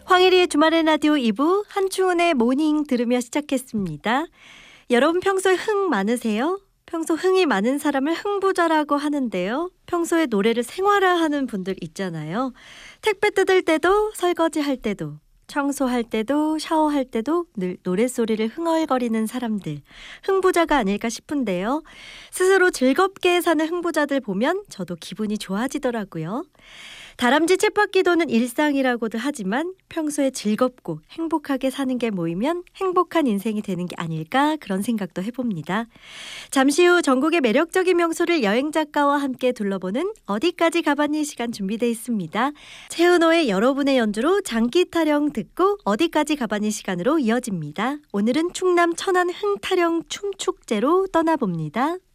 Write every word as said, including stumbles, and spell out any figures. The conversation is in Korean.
황혜리의 주말의 라디오 이 부 한추은의 모닝 들으며 시작했습니다. 여러분 평소에 흥 많으세요? 평소 흥이 많은 사람을 흥부자라고 하는데요. 평소에 노래를 생활화하는 분들 있잖아요. 택배 뜯을 때도 설거지 할 때도 청소할 때도 샤워할 때도 늘 노랫소리를 흥얼거리는 사람들, 흥부자가 아닐까 싶은데요. 스스로 즐겁게 사는 흥부자들 보면 저도 기분이 좋아지더라고요. 다람쥐 쳇바퀴도는 일상이라고도 하지만 평소에 즐겁고 행복하게 사는 게 모이면 행복한 인생이 되는 게 아닐까 그런 생각도 해봅니다. 잠시 후 전국의 매력적인 명소를 여행작가와 함께 둘러보는 어디까지 가봤니 시간 준비되어 있습니다. 최은호의 여러분의 연주로 장기 타령 듣고 어디까지 가봤니 시간으로 이어집니다. 오늘은 충남 천안 흥타령 춤축제로 떠나봅니다.